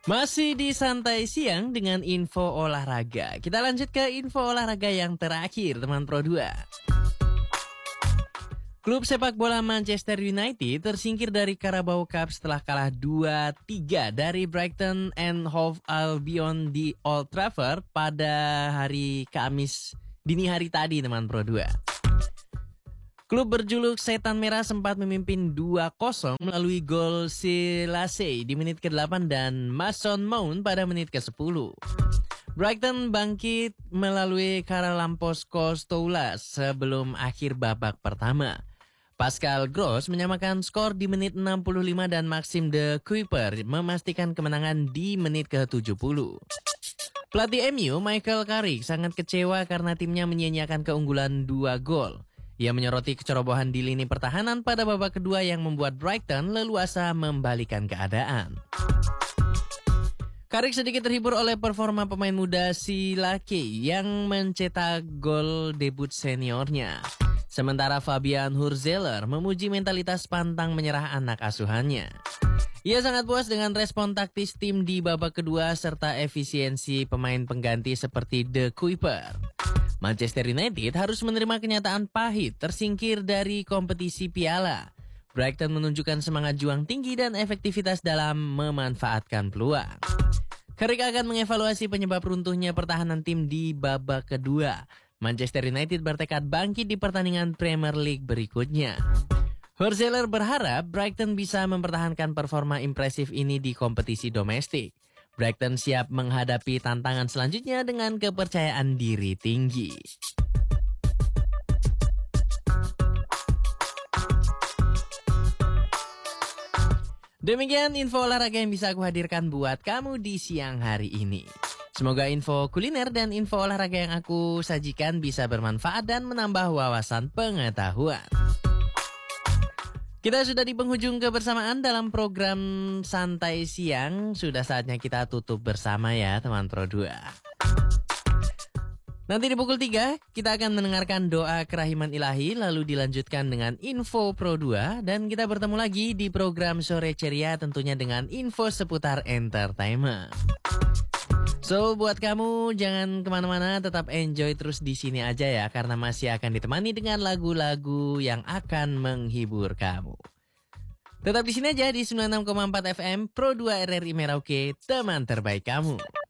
Masih di Santai Siang dengan info olahraga. Kita lanjut ke info olahraga yang terakhir, teman Pro 2. Klub sepak bola Manchester United tersingkir dari Carabao Cup setelah kalah 2-3 dari Brighton and Hove Albion di Old Trafford pada hari Kamis dini hari tadi, teman Pro 2. Klub berjuluk Setan Merah sempat memimpin 2-0 melalui gol Selassie di menit ke-8 dan Mason Mount pada menit ke-10. Brighton bangkit melalui Karalampos Kostoulas sebelum akhir babak pertama. Pascal Gross menyamakan skor di menit 65 dan Maxime de Cuyper memastikan kemenangan di menit ke-70. Pelatih MU Michael Carrick sangat kecewa karena timnya menyia-nyiakan keunggulan 2 gol. Ia menyoroti kecerobohan di lini pertahanan pada babak kedua yang membuat Brighton leluasa membalikan keadaan. Carrick sedikit terhibur oleh performa pemain muda Selassie yang mencetak gol debut seniornya. Sementara Fabian Hurzeler memuji mentalitas pantang menyerah anak asuhannya. Ia sangat puas dengan respon taktis tim di babak kedua serta efisiensi pemain pengganti seperti de Cuyper. Manchester United harus menerima kenyataan pahit tersingkir dari kompetisi piala. Brighton menunjukkan semangat juang tinggi dan efektivitas dalam memanfaatkan peluang. Carrick akan mengevaluasi penyebab runtuhnya pertahanan tim di babak kedua. Manchester United bertekad bangkit di pertandingan Premier League berikutnya. Hurzeler berharap Brighton bisa mempertahankan performa impresif ini di kompetisi domestik. Brighton siap menghadapi tantangan selanjutnya dengan kepercayaan diri tinggi. Demikian info olahraga yang bisa aku hadirkan buat kamu di siang hari ini. Semoga info kuliner dan info olahraga yang aku sajikan bisa bermanfaat dan menambah wawasan pengetahuan. Kita sudah di penghujung kebersamaan dalam program Santai Siang. Sudah saatnya kita tutup bersama ya teman Pro 2. Nanti di pukul 3 kita akan mendengarkan doa kerahiman ilahi. Lalu dilanjutkan dengan info Pro 2. Dan kita bertemu lagi di program Sore Ceria tentunya dengan info seputar entertainment. So, buat kamu jangan kemana-mana, tetap enjoy terus di sini aja ya, karena masih akan ditemani dengan lagu-lagu yang akan menghibur kamu. Tetap di sini aja di 96,4 FM Pro 2 RRI Merauke, teman terbaik kamu.